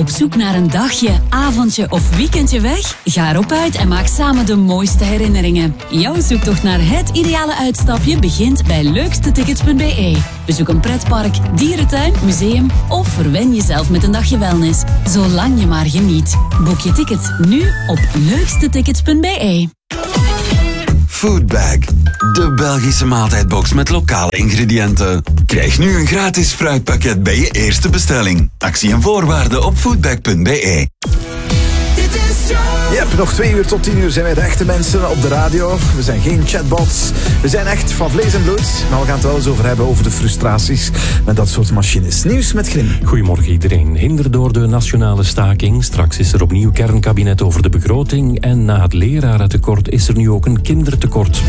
Op zoek naar een dagje, avondje of weekendje weg? Ga erop uit en maak samen de mooiste herinneringen. Jouw zoektocht naar het ideale uitstapje begint bij leukstetickets.be. Bezoek een pretpark, dierentuin, museum of verwen jezelf met een dagje wellness. Zolang je maar geniet. Boek je tickets nu op leukstetickets.be. Foodbag, de Belgische maaltijdbox met lokale ingrediënten. Krijg nu een gratis fruitpakket bij je eerste bestelling. Actie en voorwaarden op foodbag.be. Je hebt nog 2 uur tot 10 uur zijn wij de echte mensen op de radio. We zijn geen chatbots. We zijn echt van vlees en bloed. Maar we gaan het wel eens over hebben over de frustraties met dat soort machines. Nieuws met Grim. Goedemorgen iedereen. Hinder door de nationale staking. Straks is er opnieuw kernkabinet over de begroting. En na het lerarentekort is er nu ook een kindertekort.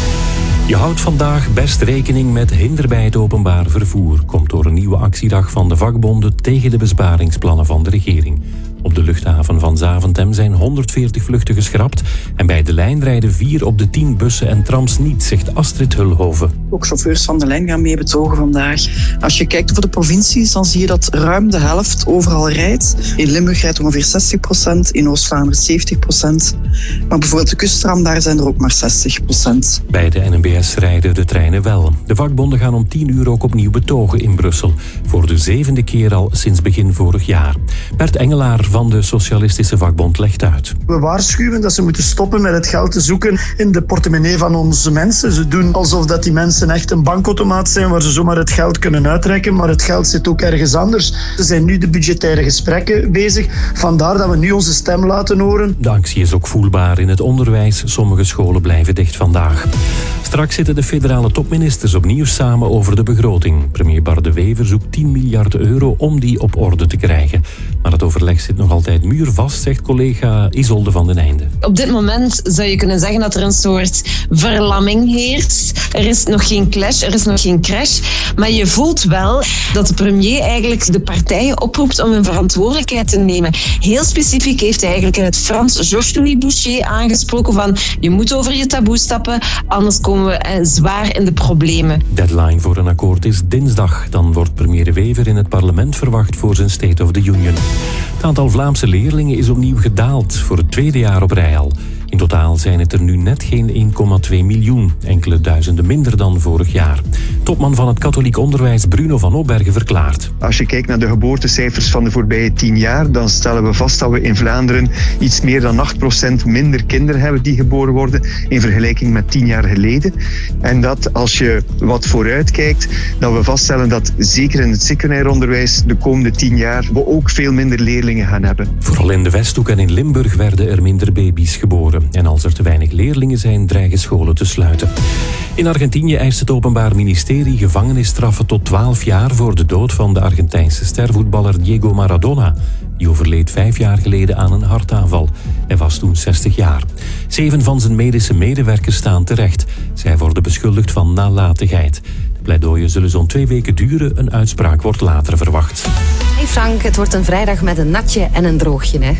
Je houdt vandaag best rekening met hinder bij het openbaar vervoer. Komt door een nieuwe actiedag van de vakbonden tegen de besparingsplannen van de regering. Op de luchthaven van Zaventem zijn 140 vluchten geschrapt. En bij de lijn rijden 4 op de 10 bussen en trams niet, zegt Astrid Hulhoven. Ook chauffeurs van de lijn gaan mee betogen vandaag. Als je kijkt over de provincies, dan zie je dat ruim de helft overal rijdt. In Limburg rijdt ongeveer 60%, in Oost-Vlaanderen 70%. Maar bijvoorbeeld de kusttram, daar zijn er ook maar 60%. Bij de NMBS rijden de treinen wel. De vakbonden gaan om 10 uur ook opnieuw betogen in Brussel. Voor de 7e keer al sinds begin vorig jaar. Bert Engelaar van de Socialistische Vakbond legt uit. We waarschuwen dat ze moeten stoppen met het geld te zoeken in de portemonnee van onze mensen. Ze doen alsof dat die mensen echt een bankautomaat zijn waar ze zomaar het geld kunnen uittrekken, maar het geld zit ook ergens anders. Er zijn nu de budgettaire gesprekken bezig. Vandaar dat we nu onze stem laten horen. De actie is ook voelbaar in het onderwijs. Sommige scholen blijven dicht vandaag. Straks zitten de federale topministers opnieuw samen over de begroting. Premier Bart De Wever zoekt 10 miljard euro om die op orde te krijgen. Maar het overleg zit nog altijd muurvast, zegt collega Isolde van den Einde. Op dit moment zou je kunnen zeggen dat er een soort verlamming heerst. Er is nog geen clash, er is nog geen crash. Maar je voelt wel dat de premier eigenlijk de partijen oproept om hun verantwoordelijkheid te nemen. Heel specifiek heeft hij eigenlijk in het Frans Georges-Louis Boucher aangesproken van je moet over je taboe stappen, anders komen we zwaar in de problemen. Deadline voor een akkoord is dinsdag. Dan wordt premier De Wever in het parlement verwacht voor zijn State of the Union. Het aantal Vlaamse leerlingen is opnieuw gedaald, voor het 2e jaar op rij al. In totaal zijn het er nu net geen 1,2 miljoen, enkele duizenden minder dan vorig jaar. Topman van het katholiek onderwijs Bruno van Opbergen verklaart. Als je kijkt naar de geboortecijfers van de voorbije 10 jaar, dan stellen we vast dat we in Vlaanderen iets meer dan 8% minder kinderen hebben die geboren worden in vergelijking met 10 jaar geleden. En dat als je wat vooruit kijkt, dat we vaststellen dat zeker in het secundair onderwijs de komende 10 jaar we ook veel minder leerlingen gaan hebben. Vooral in de Westhoek en in Limburg werden er minder baby's geboren. En als er te weinig leerlingen zijn, dreigen scholen te sluiten. In Argentinië eist het Openbaar Ministerie gevangenisstraffen tot 12 jaar voor de dood van de Argentijnse stervoetballer Diego Maradona. Die overleed 5 jaar geleden aan een hartaanval. Hij was toen 60 jaar. 7 van zijn medische medewerkers staan terecht. Zij worden beschuldigd van nalatigheid. De pleidooien zullen zo'n 2 weken duren. Een uitspraak wordt later verwacht. Hey Frank, het wordt een vrijdag met een natje en een droogje, hè?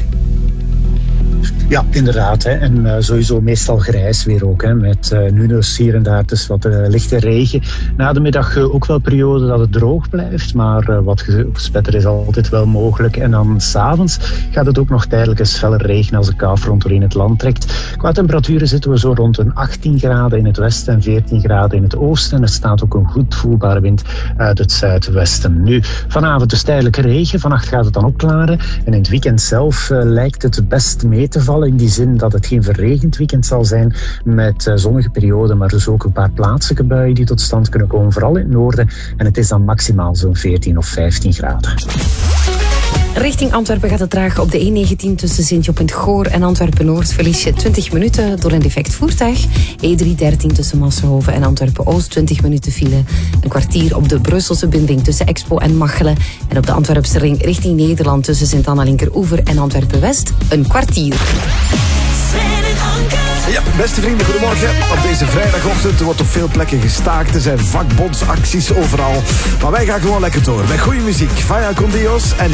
Ja, inderdaad. Hè. En sowieso meestal grijs weer ook. Hè. Met nu dus hier en daar dus wat lichte regen. Na de middag ook wel periode dat het droog blijft. Maar wat gespetter is altijd wel mogelijk. En dan 's avonds gaat het ook nog tijdelijk eens feller regenen als de kou doorheen het land trekt. Qua temperaturen zitten we zo rond een 18 graden in het westen en 14 graden in het oosten. En er staat ook een goed voelbare wind uit het zuidwesten. Nu, vanavond dus tijdelijk regen. Vannacht gaat het dan opklaren. En in het weekend zelf lijkt het best mee te vallen. In die zin dat het geen verregend weekend zal zijn met zonnige perioden, maar dus ook een paar plaatselijke buien die tot stand kunnen komen, vooral in het noorden. En het is dan maximaal zo'n 14 of 15 graden. Richting Antwerpen gaat het traag op de E19 tussen Sint-Job en het Goor en Antwerpen-Noord. Verlies je 20 minuten door een defect voertuig. E313 tussen Massenhoven en Antwerpen-Oost 20 minuten file. Een kwartier op de Brusselse binding tussen Expo en Machelen. En op de Antwerpse ring richting Nederland tussen Sint-Anna-Linkeroever en Antwerpen-West een kwartier. Ja, beste vrienden, goedemorgen. Op deze vrijdagochtend wordt op veel plekken gestaakt. Er zijn vakbondsacties overal. Maar wij gaan gewoon lekker door met goede muziek. Vaya con Dios en